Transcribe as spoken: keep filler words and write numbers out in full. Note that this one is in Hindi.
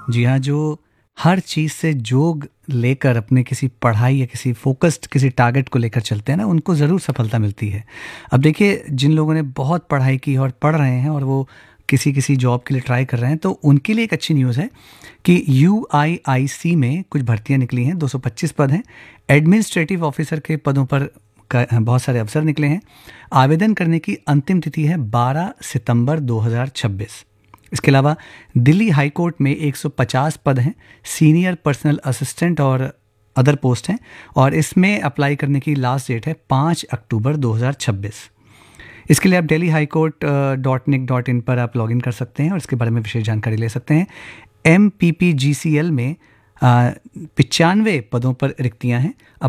जी हाँ, जो हर चीज़ से जोग लेकर अपने किसी पढ़ाई या किसी फ़ोकस्ड किसी टारगेट को लेकर चलते हैं ना, उनको ज़रूर सफलता मिलती है। अब देखिए, जिन लोगों ने बहुत पढ़ाई की और पढ़ रहे हैं और वो किसी किसी जॉब के लिए ट्राई कर रहे हैं, तो उनके लिए एक अच्छी न्यूज़ है कि यू आई आई सी में कुछ भर्तियां निकली हैं, दो सौ पच्चीस पद हैं। एडमिनिस्ट्रेटिव ऑफिसर के पदों पर का- बहुत सारे अवसर निकले हैं। आवेदन करने की अंतिम तिथि है बारह सितंबर दो हज़ार छब्बीस। इसके अलावा दिल्ली हाई कोर्ट में एक सौ पचास पद हैं, सीनियर पर्सनल असिस्टेंट और अदर पोस्ट हैं, और इसमें अप्लाई करने की लास्ट डेट है पाँच अक्टूबर दो हज़ार छब्बीस। इसके लिए आप daily high court dot nic dot in पर आप लॉगिन कर सकते हैं और इसके बारे में विशेष जानकारी ले सकते हैं। M P P G C L में पिचानवे पदों पर रिक्तियां हैं।